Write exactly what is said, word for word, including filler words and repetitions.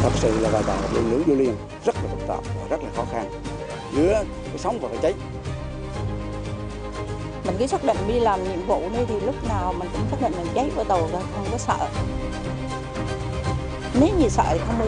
Thật sự là vào bờ bên lưới vô liền rất là phức tạp và rất là khó khăn, giữa cái sống và cái cháy. Mình cứ xác định đi làm nhiệm vụ đây thì lúc nào mình cũng xác định mình cháy vào tàu rồi, không có sợ. Nếu như sợ thì không